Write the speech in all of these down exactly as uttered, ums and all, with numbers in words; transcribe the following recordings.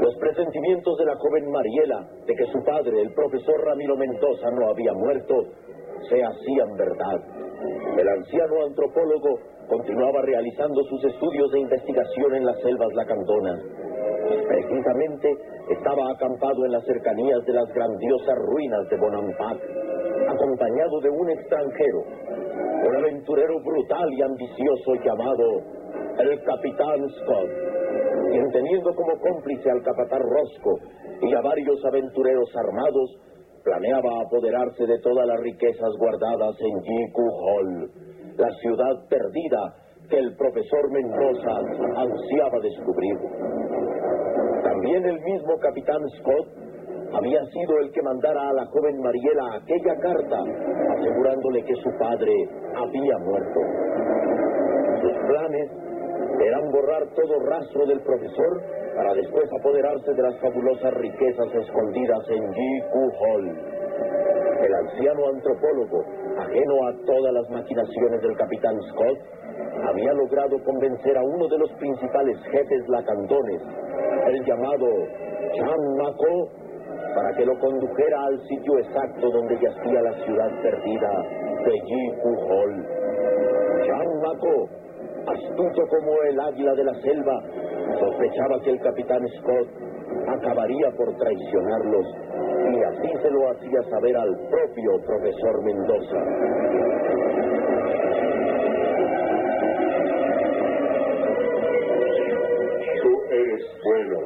Los presentimientos de la joven Mariela de que su padre, el profesor Ramiro Mendoza, no había muerto, se hacían verdad. El anciano antropólogo continuaba realizando sus estudios de investigación en las selvas lacandonas. Precisamente estaba acampado en las cercanías de las grandiosas ruinas de Bonampak, acompañado de un extranjero, un aventurero brutal y ambicioso llamado el Capitán Scott, quien, teniendo como cómplice al capataz Rosco y a varios aventureros armados, planeaba apoderarse de todas las riquezas guardadas en Jiku Hall, la ciudad perdida que el profesor Mendoza ansiaba descubrir. También el mismo Capitán Scott había sido el que mandara a la joven Mariela aquella carta, asegurándole que su padre había muerto. Sus planes eran borrar todo rastro del profesor para después apoderarse de las fabulosas riquezas escondidas en Jiku Hall. El anciano antropólogo, ajeno a todas las maquinaciones del Capitán Scott, había logrado convencer a uno de los principales jefes lacandones, el llamado Chan Mako, para que lo condujera al sitio exacto donde yacía la ciudad perdida de Jiku Hall. Chan Mako, astuto como el águila de la selva, sospechaba que el Capitán Scott acabaría por traicionarlos, y así se lo hacía saber al propio profesor Mendoza. Tú eres bueno,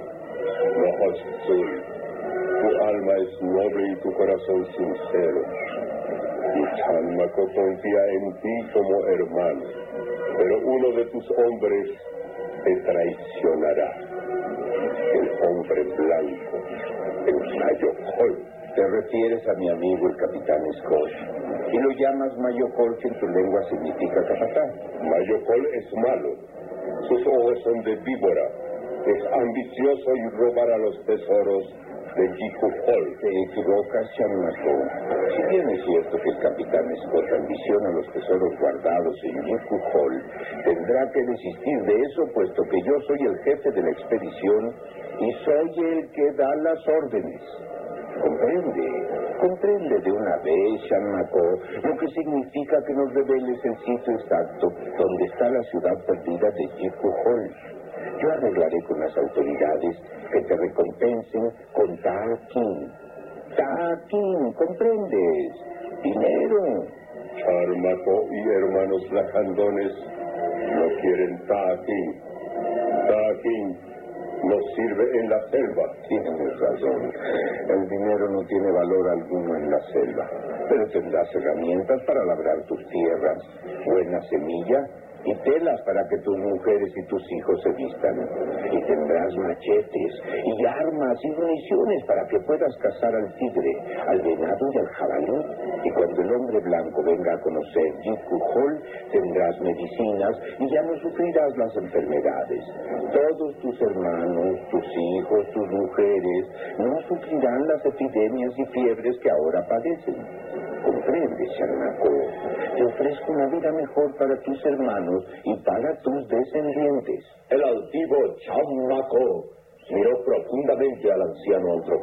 Nahashtzui. Tu alma es noble y tu corazón sincero. Y Chan Mako confía en ti como hermano, pero uno de tus hombres te traicionará. El hombre blanco, el Mayokol. Te refieres a mi amigo el Capitán Scott y lo llamas Mayokol, que en tu lengua significa capataz. Mayokol es malo. Sus ojos son de víbora. Es ambicioso y robará los tesoros de Jiku Hall. Te equivocas, Chan Mako. Si bien es cierto que el Capitán Scott ambiciona los tesoros guardados en Jiku Hall, tendrá que desistir de eso, puesto que yo soy el jefe de la expedición y soy el que da las órdenes. Comprende, comprende de una vez, Chan Mako, lo que significa que nos reveles el sitio exacto donde está la ciudad perdida de Jiku Hall. Yo arreglaré con las autoridades que te recompensen con Taakin. Taakin, ¿comprendes? Dinero. Chan Mako y hermanos lacandones no quieren Taakin. Taakin nos sirve en la selva. Tienes razón. El dinero no tiene valor alguno en la selva, pero tendrás herramientas para labrar tus tierras, buena semilla y telas para que tus mujeres y tus hijos se vistan. Y tendrás machetes y armas y municiones para que puedas cazar al tigre, al venado y al jabalí. Y cuando el hombre blanco venga a conocer Jiku Hall, tendrás medicinas y ya no sufrirás las enfermedades. Todos tus hermanos, tus hijos, tus mujeres no sufrirán las epidemias y fiebres que ahora padecen. ¿Comprendes, Chan Mako? Te ofrezco una vida mejor para tus hermanos y para tus descendientes. El altivo Chan Mako miró profundamente al anciano antropólogo.